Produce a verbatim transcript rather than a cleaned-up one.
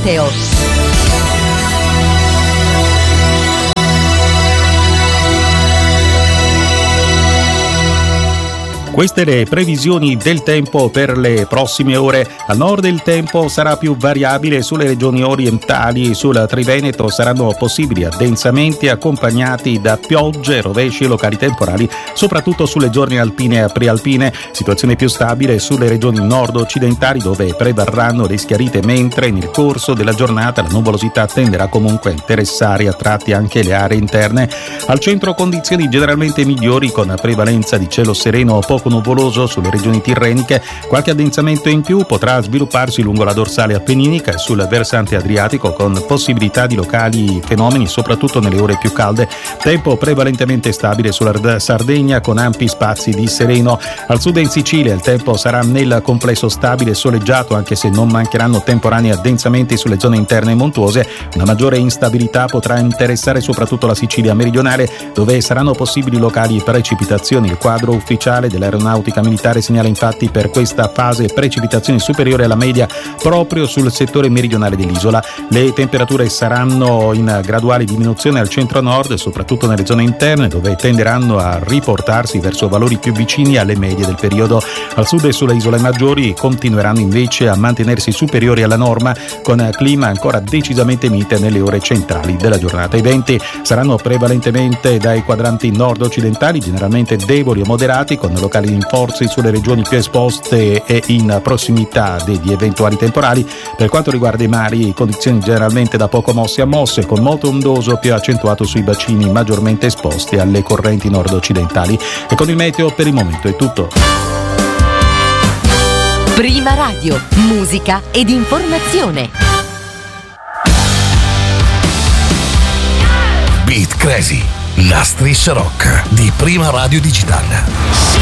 meteo. Queste le previsioni del tempo per le prossime ore. Al nord il tempo sarà più variabile, sulle regioni orientali, sul Triveneto saranno possibili addensamenti accompagnati da piogge, rovesci e locali temporali, soprattutto sulle zone alpine e prealpine. Situazione più stabile sulle regioni nord-occidentali, dove prevarranno le schiarite, mentre nel corso della giornata la nuvolosità tenderà comunque a interessare a tratti anche le aree interne. Al centro condizioni generalmente migliori, con prevalenza di cielo sereno o poco nuvoloso sulle regioni tirreniche. Qualche addensamento in più potrà svilupparsi lungo la dorsale appenninica e sul versante adriatico, con possibilità di locali fenomeni soprattutto nelle ore più calde. Tempo prevalentemente stabile sulla Sardegna, con ampi spazi di sereno. Al sud e in Sicilia il tempo sarà nel complesso stabile e soleggiato, anche se non mancheranno temporanei addensamenti sulle zone interne montuose. Una maggiore instabilità potrà interessare soprattutto la Sicilia meridionale, dove saranno possibili locali precipitazioni. Il quadro ufficiale della Aeronautica militare segnala infatti per questa fase precipitazioni superiori alla media proprio sul settore meridionale dell'isola. Le temperature saranno in graduale diminuzione al centro-nord e soprattutto nelle zone interne, dove tenderanno a riportarsi verso valori più vicini alle medie del periodo. Al sud e sulle isole maggiori continueranno invece a mantenersi superiori alla norma, con clima ancora decisamente mite nelle ore centrali della giornata. I venti saranno prevalentemente dai quadranti nord-occidentali, generalmente deboli o moderati, con locali rinforzi sulle regioni più esposte e in prossimità degli eventuali temporali. Per quanto riguarda i mari, condizioni generalmente da poco mosse a mosse, con molto ondoso più accentuato sui bacini maggiormente esposti alle correnti nord-occidentali. E con il meteo per il momento è tutto. Prima Radio, musica ed informazione. Beat Crazy, la striscia rock di Prima Radio Digitale.